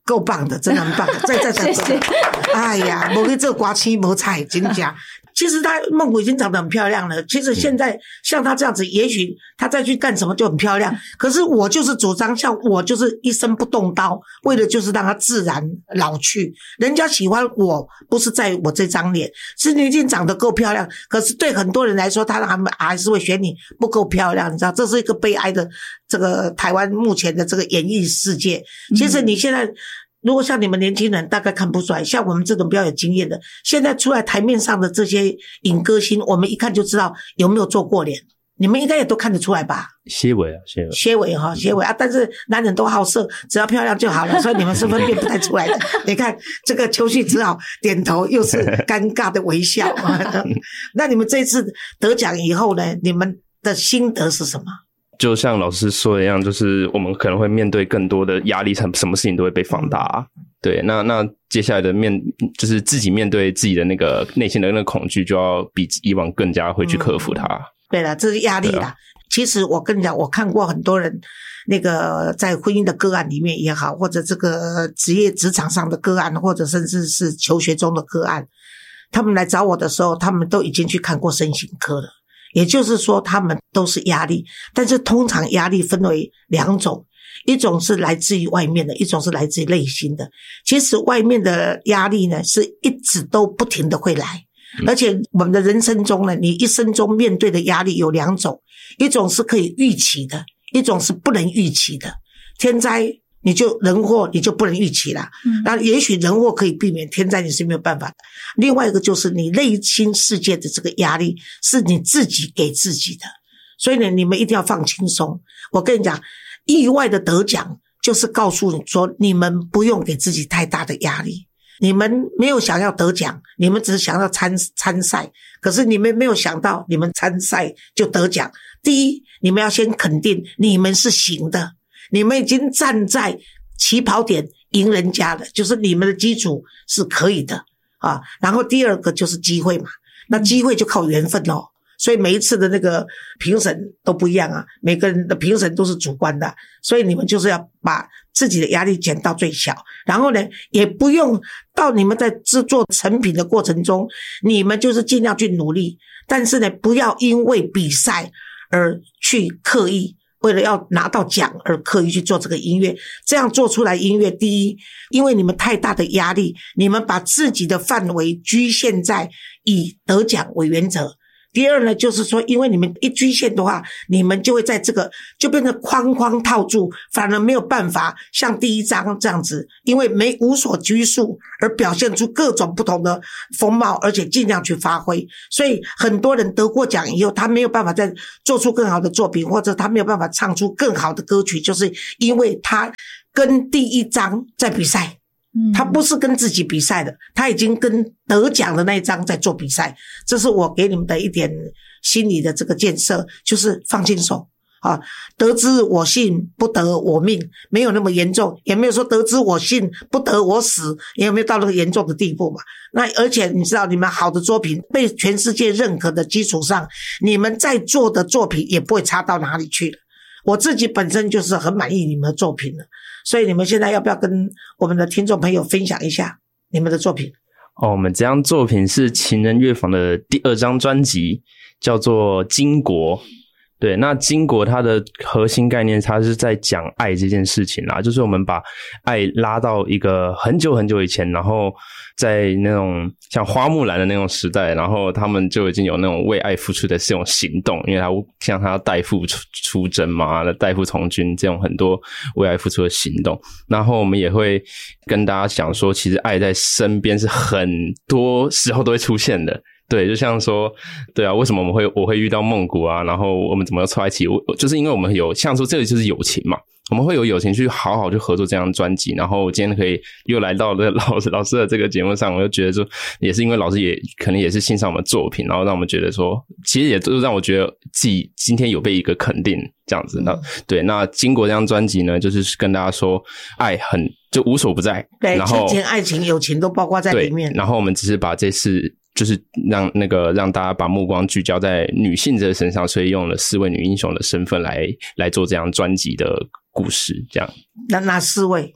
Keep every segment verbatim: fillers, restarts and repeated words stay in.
够棒的，真的很棒的，再再再再，哎呀，没去做瓜青没菜，真假。其实他孟古已经长得很漂亮了，其实现在像他这样子，也许他再去干什么就很漂亮。可是我就是主张，像我就是一生不动刀，为了就是让他自然老去。人家喜欢我不是在我这张脸，是你已经长得够漂亮，可是对很多人来说，他还还是会选你不够漂亮，你知道，这是一个悲哀的这个台湾目前的这个演艺世界。其实你现在如果像你们年轻人大概看不出来，像我们这种比较有经验的，现在出来台面上的这些影歌星，我们一看就知道有没有做过脸，你们应该也都看得出来吧？ 些微啊，些微， 些微哈，些微啊！但是男人都好色，只要漂亮就好了，所以你们是分辨不太出来的。你看这个秋旭只好点头，又是尴尬的微笑。那你们这次得奖以后呢？你们的心得是什么？ 就像老师说的一样，就是我们可能会面对更多的压力，什么事情都会被放大、啊。对，那那接下来的面就是自己面对自己的那个内心的那个恐惧，就要比以往更加会去克服它。嗯、 对了，这是压力啦。啊、其实我跟你讲，我看过很多人，那个在婚姻的个案里面也好，或者这个职业职场上的个案，或者甚至是求学中的个案，他们来找我的时候，他们都已经去看过身心科了。也就是说他们都是压力，但是通常压力分为两种，一种是来自于外面的，一种是来自于内心的。其实外面的压力呢是一直都不停的会来，而且我们的人生中呢，你一生中面对的压力有两种，一种是可以预期的，一种是不能预期的。天灾你就人祸你就不能预期啦，那、嗯、也许人祸可以避免，天灾你是没有办法的。另外一个就是你内心世界的这个压力是你自己给自己的，所以呢你们一定要放轻松。我跟你讲，意外的得奖就是告诉你说，你们不用给自己太大的压力，你们没有想要得奖，你们只是想要参参赛，可是你们没有想到你们参赛就得奖。第一，你们要先肯定你们是行的，你们已经站在起跑点赢人家了，就是你们的基础是可以的啊。然后第二个就是机会嘛，那机会就靠缘分哦。所以每一次的那个评审都不一样啊，每个人的评审都是主观的，所以你们就是要把自己的压力减到最小，然后呢也不用到你们在制作成品的过程中，你们就是尽量去努力，但是呢不要因为比赛而去刻意为了要拿到奖而刻意去做这个音乐，这样做出来音乐，第一，因为你们太大的压力，你们把自己的范围局限在以得奖为原则。第二呢，就是说因为你们一局限的话，你们就会在这个就变成框框套住，反而没有办法像第一章这样子，因为没无所拘束而表现出各种不同的风貌，而且尽量去发挥。所以很多人得过奖以后，他没有办法再做出更好的作品，或者他没有办法唱出更好的歌曲，就是因为他跟第一章在比赛，他不是跟自己比赛的，他已经跟得奖的那一张在做比赛。这是我给你们的一点心理的这个建设，就是放轻松啊，得之我幸不得我命，没有那么严重，也没有说得之我幸不得我死，也没有到那个严重的地步嘛。那而且你知道，你们好的作品被全世界认可的基础上，你们在做的作品也不会差到哪里去了。我自己本身就是很满意你们的作品了，所以你们现在要不要跟我们的听众朋友分享一下你们的作品？ 哦，我们这张作品是情人乐坊的第二张专辑，叫做《经国》。对，那经国它的核心概念，它是在讲爱这件事情啦，就是我们把爱拉到一个很久很久以前，然后在那种像花木兰的那种时代，然后他们就已经有那种为爱付出的这种行动，因为他像他要代父出出征嘛，代父从军这种很多为爱付出的行动。然后我们也会跟大家讲说，其实爱在身边是很多时候都会出现的。对，就像说，对啊，为什么我们会我会遇到梦谷啊，然后我们怎么又凑在一起，就是因为我们有像说这个就是友情嘛，我们会有友情去好好去合作这张专辑。然后今天可以又来到了老师老师的这个节目上，我就觉得说，也是因为老师也可能也是欣赏我们作品，然后让我们觉得说，其实也都让我觉得自己今天有被一个肯定这样子。那对，那经过这张专辑呢，就是跟大家说，爱很就无所不在， 对， 然后亲情、爱情、友情都包括在里面。 然后我们只是把这次。就是让那个让大家把目光聚焦在女性这身上，所以用了四位女英雄的身份来来做这样专辑的故事。这样， 那哪四位？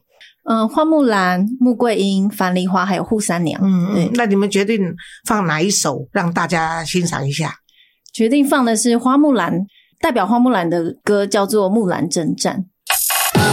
嗯，花木兰、穆桂英、樊梨花还有扈三娘。 嗯对， 那你们决定放哪一首让大家欣赏一下？ 决定放的是花木兰，代表花木兰的歌叫做《木兰征战》。